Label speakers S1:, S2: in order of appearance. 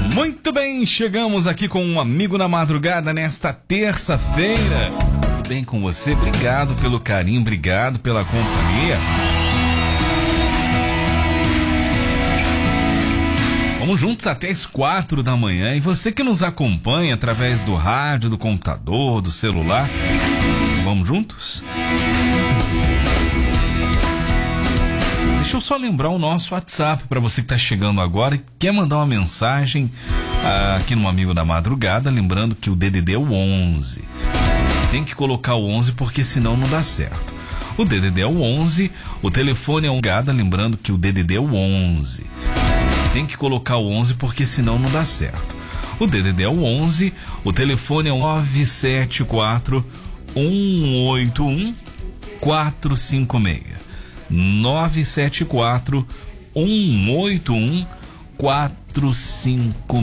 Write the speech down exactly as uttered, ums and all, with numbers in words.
S1: Muito bem, chegamos aqui com um amigo na madrugada nesta terça-feira. Tudo bem com você? Obrigado pelo carinho, obrigado pela companhia. Vamos juntos até as quatro da manhã. E você que nos acompanha através do rádio, do computador, do celular, vamos juntos? Deixa eu só lembrar o nosso WhatsApp para você que está chegando agora e quer mandar uma mensagem ah, aqui no Amigo da Madrugada, lembrando que o D D D é o onze. Tem que colocar o onze porque senão não dá certo. O D D D é o onze, o telefone é um gada, lembrando que o D D D é o onze. Tem que colocar o onze porque senão não dá certo. O D D D é o onze, o telefone é o nove sete quatro, um oito um, quatro cinco seis. nove sete quatro, um oito um, quatro cinco